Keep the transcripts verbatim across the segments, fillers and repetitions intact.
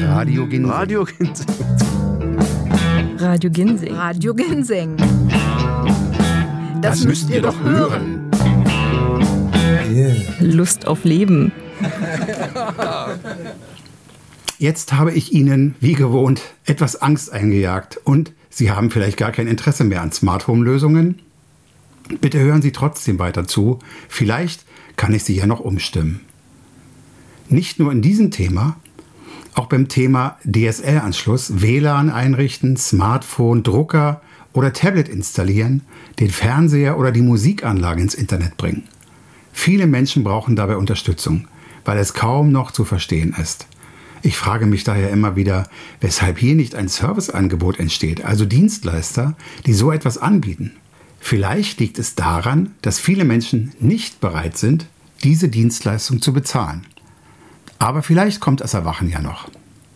Radio Ginseng. Radio Ginseng. Radio Ginseng. Radio Ginseng. Das, das müsst ihr doch hören. Yeah. Lust auf Leben. Jetzt habe ich Ihnen, wie gewohnt, etwas Angst eingejagt und Sie haben vielleicht gar kein Interesse mehr an Smart Home Lösungen. Bitte hören Sie trotzdem weiter zu. Vielleicht kann ich Sie ja noch umstimmen. Nicht nur in diesem Thema, auch beim Thema D S L-Anschluss, W L A N einrichten, Smartphone, Drucker oder Tablet installieren, den Fernseher oder die Musikanlage ins Internet bringen. Viele Menschen brauchen dabei Unterstützung, weil es kaum noch zu verstehen ist. Ich frage mich daher immer wieder, weshalb hier nicht ein Serviceangebot entsteht, also Dienstleister, die so etwas anbieten. Vielleicht liegt es daran, dass viele Menschen nicht bereit sind, diese Dienstleistung zu bezahlen. Aber vielleicht kommt das Erwachen ja noch.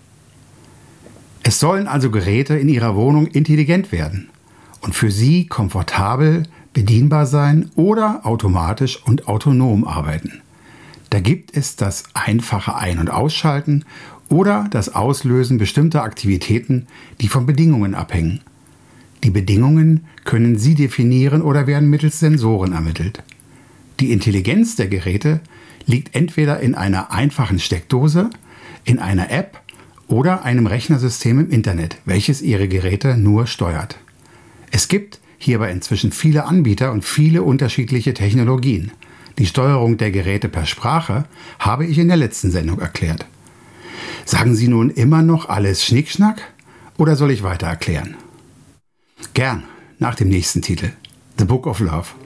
Es sollen also Geräte in Ihrer Wohnung intelligent werden und für Sie komfortabel bedienbar sein oder automatisch und autonom arbeiten. Da gibt es das einfache Ein- und Ausschalten oder das Auslösen bestimmter Aktivitäten, die von Bedingungen abhängen. Die Bedingungen können Sie definieren oder werden mittels Sensoren ermittelt. Die Intelligenz der Geräte liegt entweder in einer einfachen Steckdose, in einer App oder einem Rechnersystem im Internet, welches Ihre Geräte nur steuert. Es gibt hierbei inzwischen viele Anbieter und viele unterschiedliche Technologien. Die Steuerung der Geräte per Sprache habe ich in der letzten Sendung erklärt. Sagen Sie nun immer noch alles Schnickschnack oder soll ich weiter erklären? Gern, nach dem nächsten Titel. The Book of Love.